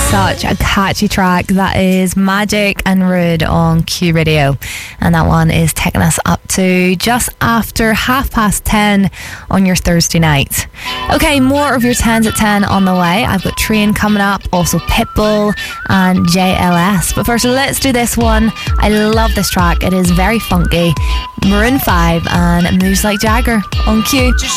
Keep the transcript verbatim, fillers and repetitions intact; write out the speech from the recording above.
Such a catchy track. That is Magic and Rude on Q Radio, and that one is taking us up to just after half past ten on your Thursday night. Okay, more of your tens at ten on the way. I've got Train coming up, also Pitbull and J L S, but first let's do this one. I love this track. It is very funky. Maroon five and Moves Like Jagger on Q.